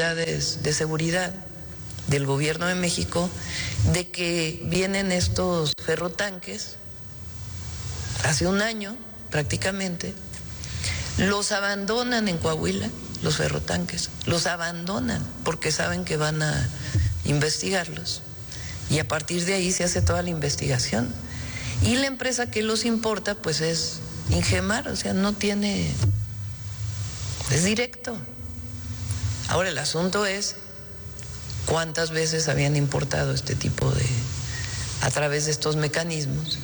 autoridades de seguridad del gobierno de México de que vienen estos ferrotanques hace un año prácticamente, los abandonan en Coahuila, los ferrotanques, los abandonan porque saben que van a investigarlos y a partir de ahí se hace toda la investigación. Y la empresa que los importa pues es Ingemar, o sea, no tiene, es directo. Ahora el asunto es cuántas veces habían importado este tipo de, a través de estos mecanismos,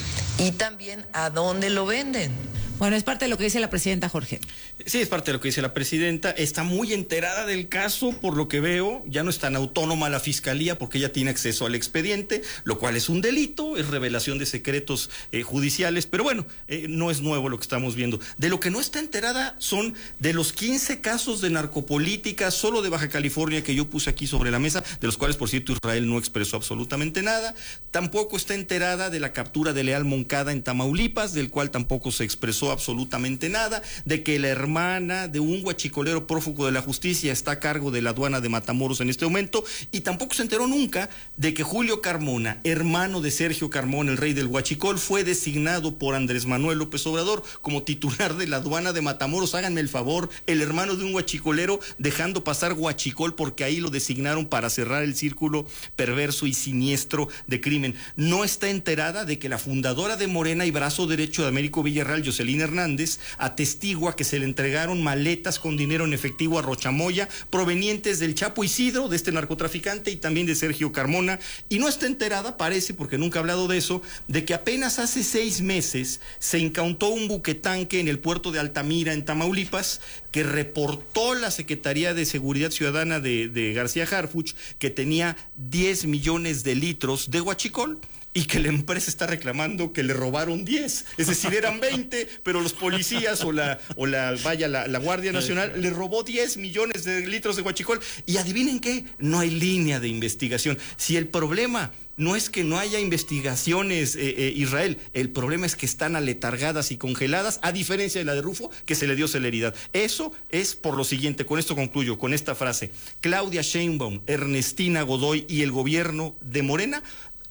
y también a dónde lo venden. Bueno, es parte de lo que dice la presidenta, Jorge. Sí, es parte de lo que dice la presidenta. Está muy enterada del caso, por lo que veo. Ya no es tan autónoma la fiscalía porque ella tiene acceso al expediente, lo cual es un delito, es revelación de secretos judiciales. Pero bueno, no es nuevo lo que estamos viendo. De lo que no está enterada son de los 15 casos de narcopolítica solo de Baja California que yo puse aquí sobre la mesa, de los cuales, por cierto, Israel no expresó absolutamente nada. Tampoco está enterada de la captura de Leal Moncada en Tamaulipas, del cual tampoco se expresó absolutamente nada, de que la hermana de un huachicolero prófugo de la justicia está a cargo de la aduana de Matamoros en este momento, y tampoco se enteró nunca de que Julio Carmona, hermano de Sergio Carmona, el rey del huachicol, fue designado por Andrés Manuel López Obrador como titular de la aduana de Matamoros. Háganme el favor, el hermano de un huachicolero dejando pasar huachicol porque ahí lo designaron para cerrar el círculo perverso y siniestro de crimen. No está enterada de que la fundadora de Morena y brazo derecho de Américo Villarreal, Jocelyn Hernández, atestigua que se le entregaron maletas con dinero en efectivo a Rochamoya provenientes del Chapo Isidro, de este narcotraficante, y también de Sergio Carmona. Y no está enterada, parece, porque nunca ha hablado de eso, de que apenas hace 6 meses se incautó un buquetanque en el puerto de Altamira, en Tamaulipas, que reportó la Secretaría de Seguridad Ciudadana de García Harfuch que tenía 10 millones de litros de huachicol, y que la empresa está reclamando que le robaron 10, es decir, eran 20, pero los policías o la Guardia Nacional le robó 10 millones de litros de huachicol. Y adivinen qué, no hay línea de investigación. Si el problema no es que no haya investigaciones, Israel, el problema es que están aletargadas y congeladas, a diferencia de la de Rufo, que se le dio celeridad. Eso es por lo siguiente, con esto concluyo, con esta frase: Claudia Sheinbaum, Ernestina Godoy y el gobierno de Morena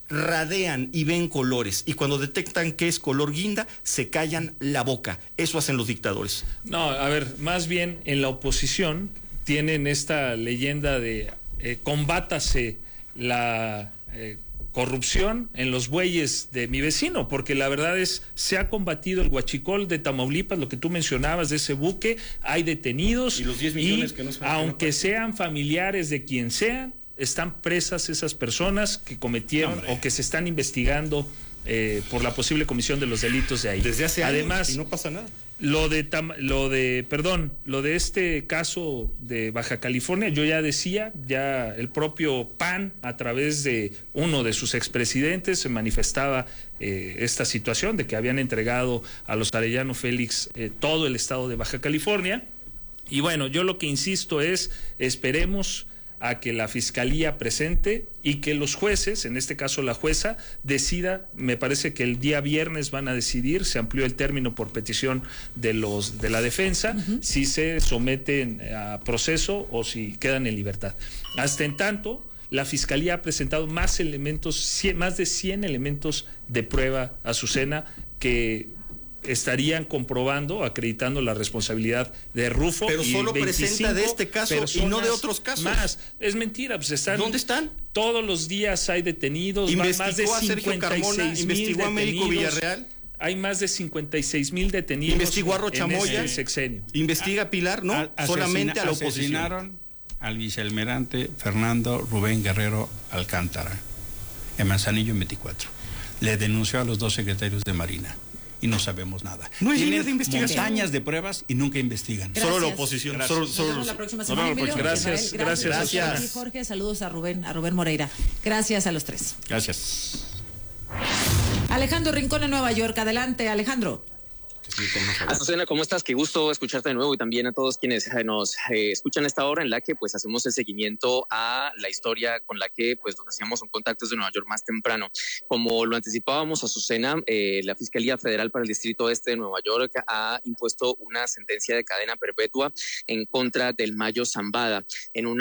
radean y ven colores, y cuando detectan que es color guinda, se callan la boca. Eso hacen los dictadores. No, a ver, más bien en la oposición tienen esta leyenda de combátase la corrupción en los bueyes de mi vecino, porque la verdad es, se ha combatido el huachicol de Tamaulipas, lo que tú mencionabas de ese buque, hay detenidos, y los 10 millones que no se aunque sean familiares de quien sean, están presas esas personas que cometieron o que se están investigando por la posible comisión de los delitos de ahí. Desde hace años, además, y no pasa nada. Lo de este caso de Baja California, yo ya decía, ya el propio PAN, a través de uno de sus expresidentes, se manifestaba esta situación de que habían entregado a los Arellano Félix todo el estado de Baja California. Y bueno, yo lo que insisto es, esperemos a que la fiscalía presente y que los jueces, en este caso la jueza, decida. Me parece que el día viernes van a decidir, se amplió el término por petición de la defensa, si se someten a proceso o si quedan en libertad. Hasta en tanto, la fiscalía ha presentado más elementos, más de 100 elementos de prueba, Azucena, que estarían comprobando, acreditando la responsabilidad de Rufo. Pero solo presenta de este caso y no de otros casos. Más, es mentira, pues están. ¿Dónde están? Todos los días hay detenidos. Investigó más de a Sergio Carmona, investigó a Américo Villarreal. Hay más de 56,000 detenidos. Investigó a Rochamoya. En este sexenio. Investiga a Pilar, ¿no? Solamente a la oposición. Asesinaron al vicealmirante Fernando Rubén Guerrero Alcántara en Manzanillo, en 24. Le denunció a los 2 secretarios de Marina. Y no sabemos nada. No hay línea de investigación. Montañas de pruebas y nunca investigan. Gracias. Solo la oposición. Nos vemos la próxima semana. Gracias. Y Jorge, saludos a Rubén Moreira. Gracias a los 3. Gracias. Alejandro Rincón en Nueva York. Adelante, Alejandro. Azucena, ¿cómo estás? Qué gusto escucharte de nuevo, y también a todos quienes nos escuchan a esta hora en la que pues hacemos el seguimiento a la historia con la que pues nos hacíamos un contacto desde Nueva York más temprano. Como lo anticipábamos, Azucena, la Fiscalía Federal para el Distrito Este de Nueva York ha impuesto una sentencia de cadena perpetua en contra del Mayo Zambada en una